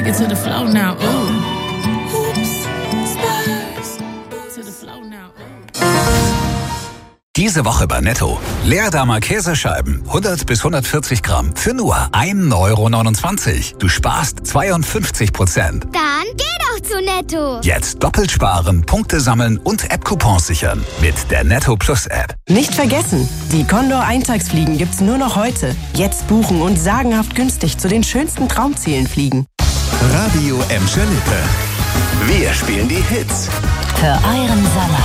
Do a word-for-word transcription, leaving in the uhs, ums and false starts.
it to the flow now. Ooh. Oops, stars. To the flow now. Diese Woche bei Netto. Leerdammer Käsescheiben, hundert bis hundertvierzig Gramm für nur ein Euro neunundzwanzig. Du sparst zweiundfünfzig Prozent. Dann geh doch zu Netto. Jetzt doppelt sparen, Punkte sammeln und App-Coupons sichern mit der Netto Plus App. Nicht vergessen, die Condor-Eintagsfliegen gibt's nur noch heute. Jetzt buchen und sagenhaft günstig zu den schönsten Traumzielen fliegen. Radio Emscher Lippe. Wir spielen die Hits. Für euren Sommer.